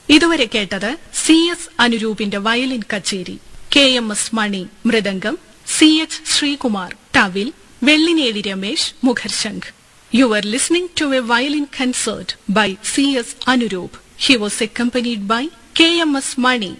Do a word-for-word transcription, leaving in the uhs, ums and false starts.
ഇതുവരെ കേട്ടത് C S അനുരൂപിന്റെ violin കച്ചേരി. K M S money mridangam, C H Sreekumar thavil, Vellinezhi Ramesh മുഖർശംഖ്. You were listening to a violin concert by C S Anuroop. He was accompanied by K M S Mani